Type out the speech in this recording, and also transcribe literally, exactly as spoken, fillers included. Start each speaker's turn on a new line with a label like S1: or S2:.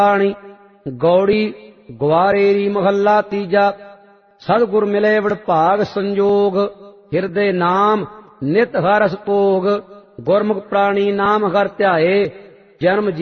S1: ਬਾਣੀ ਗੌੜੀ ਗਵਾਰੇਰੀ ਮਹੱਲਾ ਤੀਜਾ। ਸਤਿਗੁਰ ਮਿਲੇ ਵਡਭਾਗ ਸੰਜੋਗ, ਹਿਰਦੇ ਨਾਮ ਨਿਤ ਹਰਿ ਰਸ ਭੋਗ। ਗੁਰਮੁਖ ਪ੍ਰਾਣੀ ਨਾਮ ਹਰਿ ਧਿਆਏ, ਜਨਮ